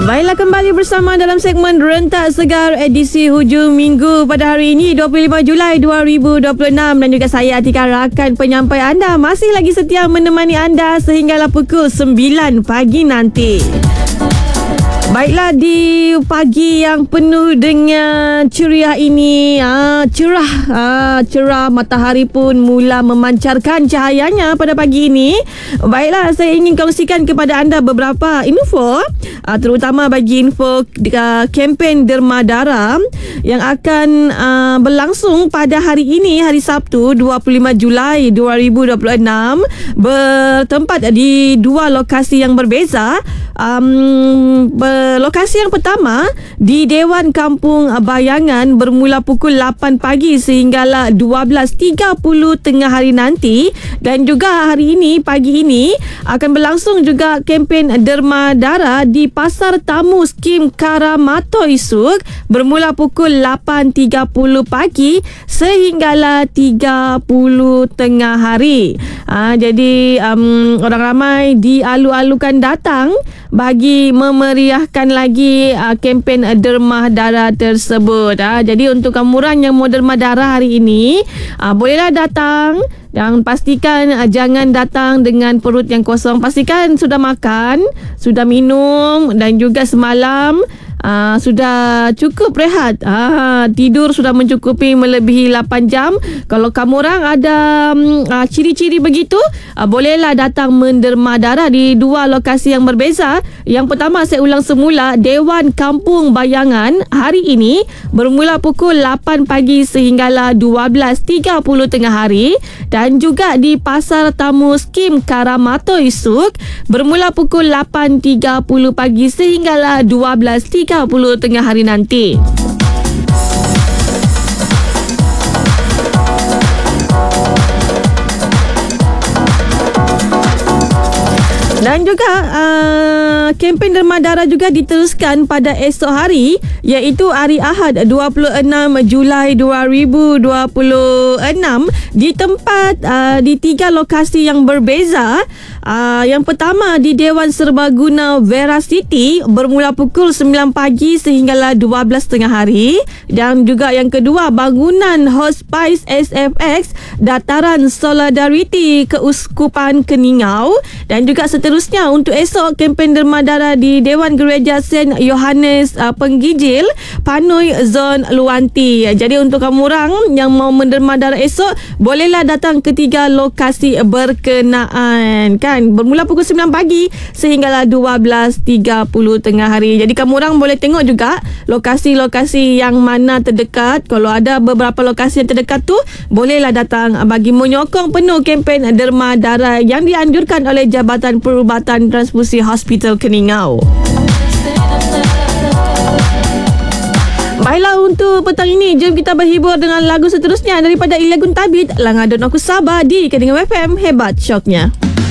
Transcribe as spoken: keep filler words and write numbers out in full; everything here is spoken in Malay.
Baiklah, kembali bersama dalam segmen Rentak Segar edisi hujung minggu pada hari ini dua puluh lima Julai dua ribu dua puluh enam, dan juga saya Atika, rakan penyampai anda, masih lagi setia menemani anda sehinggalah pukul sembilan pagi nanti. Baiklah, di pagi yang penuh dengan ceria ini, ah, cerah, ah, cerah, matahari pun mula memancarkan cahayanya pada pagi ini. Baiklah, saya ingin kongsikan kepada anda beberapa info, ah, terutama bagi info uh, kempen Derma Darah yang akan uh, berlangsung pada hari ini, hari Sabtu dua puluh lima Julai dua ribu dua puluh enam, bertempat di dua lokasi yang berbeza. Um, lokasi yang pertama di Dewan Kampung Bayangan bermula pukul lapan pagi sehinggalah dua belas tiga puluh tengah hari nanti, dan juga hari ini, pagi ini akan berlangsung juga kempen Derma Darah di Pasar Tamu Skim Karamato Isuk bermula pukul lapan tiga puluh pagi sehinggalah tiga puluh tengah hari. Ha, jadi um, orang ramai dialu-alukan datang bagi memeriahkan lagi uh, kempen uh, Derma Darah tersebut. Uh, jadi untuk kamu orang yang mau derma darah hari ini, uh, bolehlah datang. Dan pastikan uh, jangan datang dengan perut yang kosong. Pastikan sudah makan, sudah minum, dan juga semalam uh, sudah cukup rehat. uh, Tidur sudah mencukupi melebihi lapan jam. Kalau kamu orang ada um, uh, ciri-ciri begitu, uh, bolehlah datang menderma darah di dua lokasi yang berbeza. Yang pertama, saya ulang semula, Dewan Kampung Bayangan hari ini bermula pukul lapan pagi sehinggalah dua belas tiga puluh tengah hari, dan juga di Pasar Tamu Skim Karamato Isuk bermula pukul lapan tiga puluh pagi sehinggalah dua belas tiga puluh tengah hari nanti. Dan juga uh, kempen Derma Darah juga diteruskan pada esok hari, iaitu hari Ahad dua puluh enam Julai dua ribu dua puluh enam di tempat uh, di tiga lokasi yang berbeza. Uh, yang pertama di Dewan Serbaguna Vera City bermula pukul sembilan pagi sehinggalah dua belas tengah hari, dan juga yang kedua bangunan Hospice S F X Dataran Solidarity Keuskupan Keningau, dan juga seterusnya untuk esok kempen Derma Darah di Dewan Gereja Saint Yohanes uh, Penggijil Panoi Zon Luanti. Jadi untuk kamu orang yang mau menderma darah esok, bolehlah datang ke tiga lokasi berkenaan, kan? Bermula pukul sembilan pagi sehinggalah dua belas tiga puluh tengah hari. Jadi kamu orang boleh tengok juga lokasi-lokasi yang mana terdekat. Kalau ada beberapa lokasi yang terdekat tu, bolehlah datang bagi menyokong penuh kempen Derma Darah yang dianjurkan oleh Jabatan Perubatan Transfusi Hospital Keningau. Baiklah, untuk petang ini, jom kita berhibur dengan lagu seterusnya daripada Ilya Guntabit, Langadon Aku Sabar di Keningau F M. Hebat syoknya.